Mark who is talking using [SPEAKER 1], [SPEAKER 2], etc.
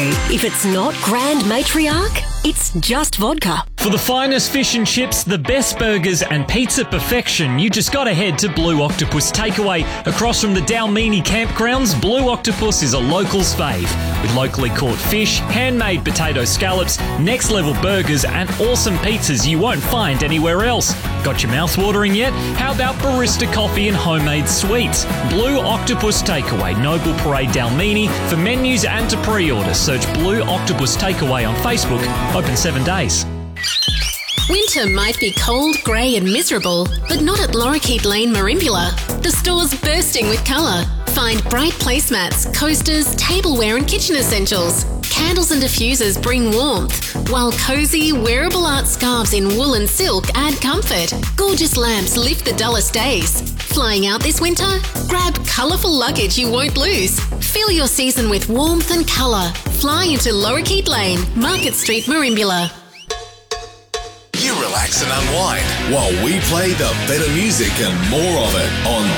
[SPEAKER 1] if it's not Grand Matriarch, it's just vodka.
[SPEAKER 2] For the finest fish and chips, the best burgers and pizza perfection, you just gotta head to Blue Octopus Takeaway. Across from the Dalmini campgrounds, Blue Octopus is a local's fave. With locally caught fish, handmade potato scallops, next level burgers and awesome pizzas you won't find anywhere else. Got your mouth watering yet? How about barista coffee and homemade sweets? Blue Octopus Takeaway, Noble Parade Dalmini. For menus and to pre-order, search Blue Octopus Takeaway on Facebook. Open 7 days.
[SPEAKER 3] Winter might be cold, grey and miserable, but not at Lorikeet Lane, Merimbula. The store's bursting with colour. Find bright placemats, coasters, tableware and kitchen essentials. Candles and diffusers bring warmth, while cosy, wearable art scarves in wool and silk add comfort. Gorgeous lamps lift the dullest days. Flying out this winter? Grab colourful luggage you won't lose. Fill your season with warmth and colour. Fly into Lorikeet Lane, Market Street, Merimbula.
[SPEAKER 4] You relax and unwind while we play the better music and more of it on